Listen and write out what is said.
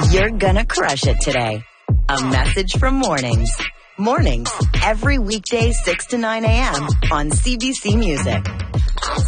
You're gonna crush it today. A message from Mornings. Mornings, every weekday 6 to 9 a.m. on CBC Music.